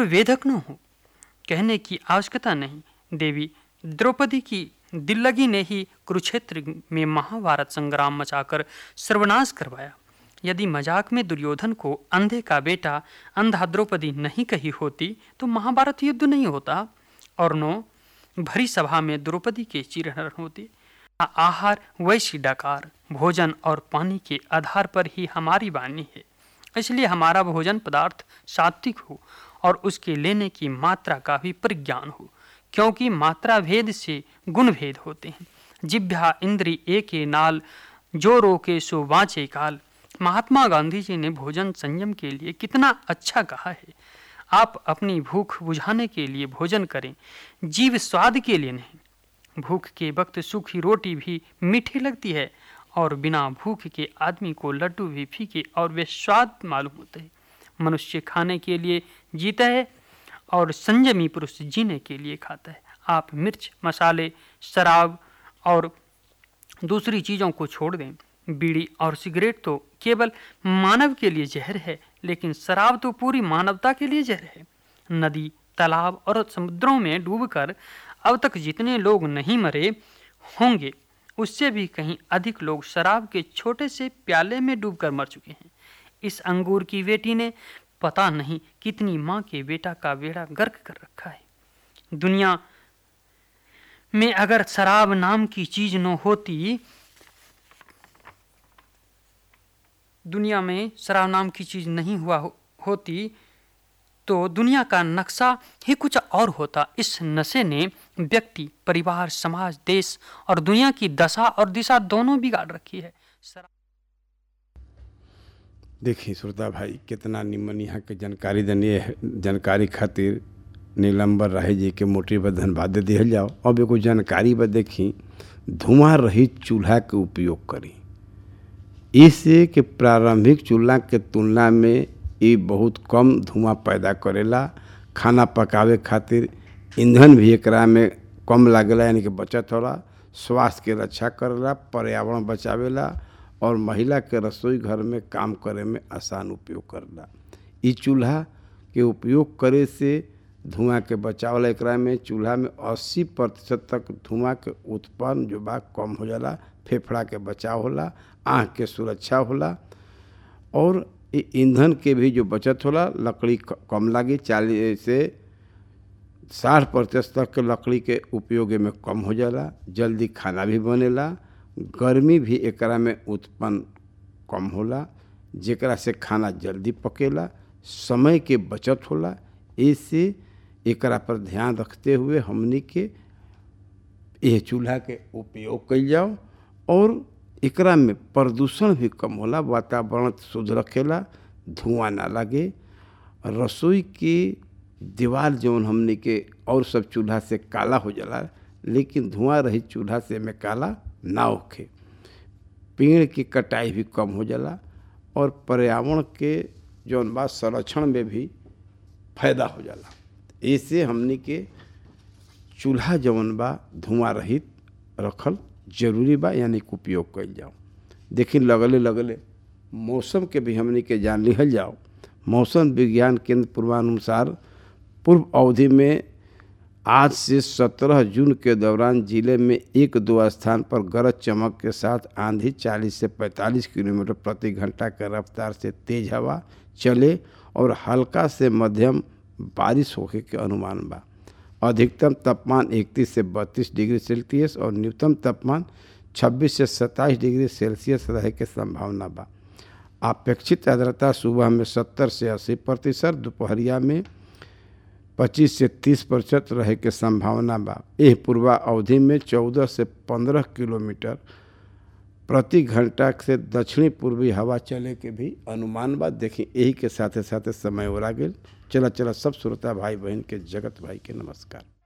और वेदक न हो। कहने की आवश्यकता नहीं, देवी द्रौपदी की दिल्लगी ने ही कुरुक्षेत्र में महाभारत संग्राम मचाकर सर्वनाश करवाया। यदि मजाक में दुर्योधन को अंधे का बेटा अंधा द्रौपदी नहीं कही होती तो महाभारत युद्ध नहीं होता और नो भरी सभा में द्रौपदी के चीरहरण होते। आहार वैश्य डकार, भोजन और पानी के आधार पर ही हमारी वाणी है। इसलिए हमारा भोजन पदार्थ सात्विक हो और उसके लेने की मात्रा का भी परिज्ञान हो, क्योंकि मात्रा भेद से गुण भेद होते हैं। जिह्वा इंद्री एके नाल, जो रोके सो बाँचे काल। महात्मा गांधी जी ने भोजन संयम के लिए कितना अच्छा कहा है। आप अपनी भूख बुझाने के लिए भोजन करें, जीव स्वाद के लिए नहीं। भूख के वक्त सूखी रोटी भी मीठी लगती है और बिना भूख के आदमी को लड्डू भी फीके और वे स्वाद मालूम होते हैं। मनुष्य खाने के लिए जीता है और संयमी पुरुष जीने के लिए खाता है। आप मिर्च, मसाले, शराब और दूसरी चीज़ों को छोड़ दें। बीड़ी और सिगरेट तो केवल मानव के लिए जहर है, लेकिन शराब तो पूरी मानवता के लिए जहर है। नदी, तालाब और समुद्रों में डूबकर अब तक जितने लोग नहीं मरे होंगे, उससे भी कहीं अधिक लोग शराब के छोटे से प्याले में डूबकर मर चुके हैं। इस अंगूर की बेटी ने पता नहीं कितनी माँ के बेटा का बेड़ा गर्क कर रखा है। दुनिया में अगर शराब नाम की चीज न होती, दुनिया में शराब नाम की चीज नहीं होती तो दुनिया का नक्शा ही कुछ और होता। इस नशे ने व्यक्ति, परिवार, समाज, देश और दुनिया की दशा और दिशा दोनों बिगाड़ रखी है। देखिए श्रोता भाई, कितना निमन यहाँ के जानकारी देनी है। जानकारी खातिर नीलम्बर राय जी के मोटी पर धन्यवाद दिया जाओ। अब एगो जानकारी पर देखी, धुआं रहित चूल्हा के उपयोग करी। इससे कि प्रारंभिक चूल्हा के तुलना में ये बहुत कम धुआं पैदा करेला। खाना पकावे खातिर ईंधन भी एकरा में कम लागेला, यानी कि बचत होला। स्वास्थ्य के रक्षा करेला, पर्यावरण बचावेला और महिला के रसोई घर में काम करे में आसान उपयोग करेला। इस चूल्हा के उपयोग करे से धुआं के बचावला। एकरा में चूल्हा में 80% तक धुआं के उत्पन्न जो बा कम हो जाला। फेफड़ा के बचाव होला, आँख के सुरक्षा होला और ईंधन के भी जो बचत होला। लकड़ी कम लागी, 40 से 60% तक के लकड़ी के उपयोग में कम हो जाला। जल्दी खाना भी बनेला। गर्मी भी एकरा में उत्पन्न कम होला, जेकरा से खाना जल्दी पकेला। समय के बचत होला। इससे एकरा पर ध्यान रखते हुए हमनी के यह चूल्हा के उपयोग कइल जाओ और एकरा में प्रदूषण भी कम होला। वातावरण शुद्ध रखेला, धुआं ना लगे। रसोई की दीवार जौन हमनी के और सब चूल्हा से काला हो जाला, लेकिन धुआं रहित चूल्हा से में काला ना होखे। पेड़ की कटाई भी कम हो जाला और पर्यावरण के जौन बा संरक्षण में भी फायदा हो जाला। ऐसे हमनी के चूल्हा जौन बा धुआं रहित रखल जरूरी बा, यानी कि उपयोग कइल जाओ। देखिए लगले मौसम के भी हमनी के जान लिहल जाओ। मौसम विज्ञान केंद्र पूर्वानुसार पूर्व अवधि में आज से 17 जून के दौरान जिले में 1-2 स्थान पर गरज चमक के साथ आंधी 40 से 45 किलोमीटर प्रति घंटा के रफ्तार से तेज हवा चले और हल्का से मध्यम बारिश होने के अनुमान बा। अधिकतम तापमान 31 से 32 डिग्री सेल्सियस और न्यूनतम तापमान 26 से 27 डिग्री सेल्सियस रहे के संभावना बा। अपेक्षित आर्द्रता सुबह में 70 से 80%, दोपहरिया में 25 से 30% रहे के संभावना बा। यह पूर्वा अवधि में 14 से 15 किलोमीटर प्रति घंटा से दक्षिणी पूर्वी हवा चले के भी अनुमान बा। देखिए यही के साथे साथे समय हो गेल। चला सब श्रोता भाई बहन के जगत भाई के नमस्कार।